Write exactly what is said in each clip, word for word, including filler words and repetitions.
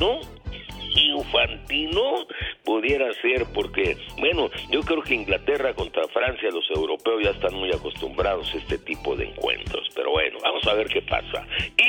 Infantino. Infantino pudiera ser, porque, bueno, yo creo que Inglaterra contra Francia, los europeos ya están muy acostumbrados a este tipo de encuentros, pero bueno, vamos a ver qué pasa.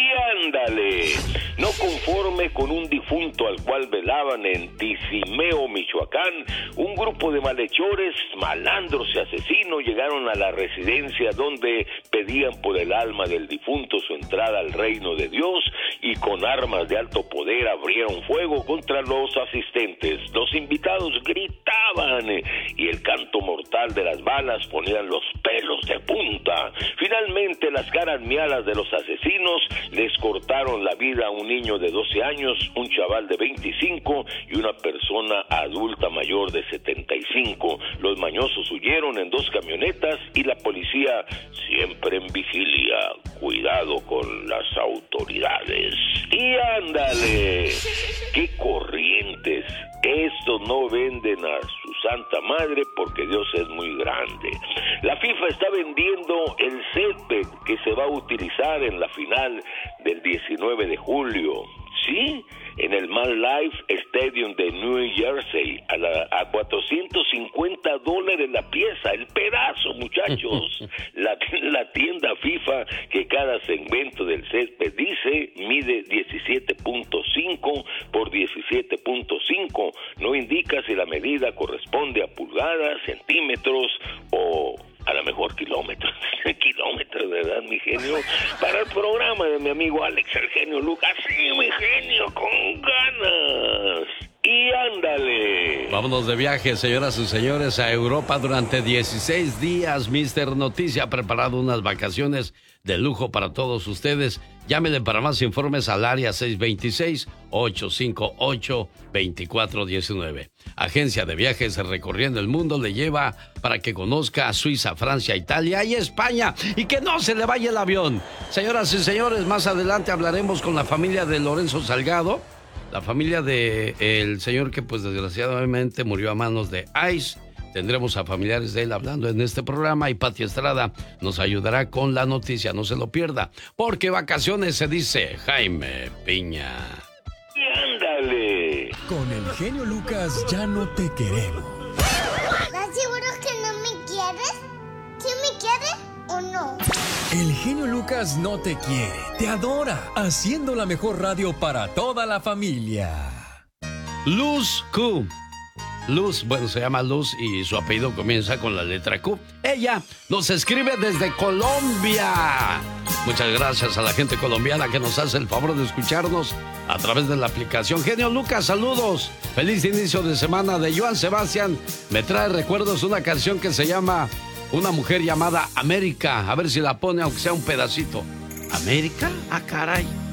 Y ándale, no conforme con un difunto al cual velaban en Tizimeo, Michoacán, un grupo de malhechores, malandros y asesinos llegaron a la residencia donde pedían por el alma del difunto su entrada al reino de Dios y con armas de alto poder abrieron fuego contra los asistentes. Los invitados gritaban y el canto mortal de las balas ponían los pelos de punta. Finalmente, las caras miadas de los asesinos les cortaron la vida a un niño de doce años, un chaval de veinticinco y una persona adulta mayor de setenta y cinco. Los mañosos huyeron en dos camionetas y la policía siempre en vigilia. Cuidado con las autoridades. Y ándale, qué corrientes. Esto no venden a su santa madre porque Dios es muy grande. La FIFA está vendiendo el césped que se va a utilizar en la final del diecinueve de julio. Sí, en el MetLife Stadium de New Jersey, a, la, a cuatrocientos cincuenta dólares la pieza, el pedazo, muchachos. La, la tienda FIFA, que cada segmento del césped dice, mide diecisiete punto cinco por diecisiete punto cinco. No indica si la medida corresponde a pulgadas, centímetros o a lo mejor kilómetros, kilómetros, ¿verdad, mi genio? Para el programa de mi amigo Alex, el genio Lucas, sí, mi genio, con ganas. Y ándale. Vámonos de viaje, señoras y señores, a Europa durante dieciséis días. mister Noticia ha preparado unas vacaciones de lujo para todos ustedes. Llámenle para más informes al área seis dos seis, ocho cinco ocho, dos cuatro uno nueve. Agencia de Viajes Recorriendo el Mundo le lleva para que conozca a Suiza, Francia, Italia y España. Y que no se le vaya el avión. Señoras y señores, más adelante hablaremos con la familia de Lorenzo Salgado. La familia de el señor que pues desgraciadamente murió a manos de ICE. Tendremos a familiares de él hablando en este programa y Pati Estrada nos ayudará con la noticia. No se lo pierda, porque vacaciones se dice Jaime Piña. Y ándale. Con el genio Lucas ya no te queremos. ¿Estás seguro que no me quieres? ¿Sí me quieres o no? El genio Lucas no te quiere, te adora, haciendo la mejor radio para toda la familia. Luz Q. Luz, bueno, se llama Luz y su apellido comienza con la letra Q. Ella nos escribe desde Colombia. Muchas gracias a la gente colombiana que nos hace el favor de escucharnos a través de la aplicación. Genio Lucas, saludos. Feliz inicio de semana de Joan Sebastián. Me trae recuerdos una canción que se llama Una mujer llamada América. A ver si la pone aunque sea un pedacito. ¿América? Ah, caray.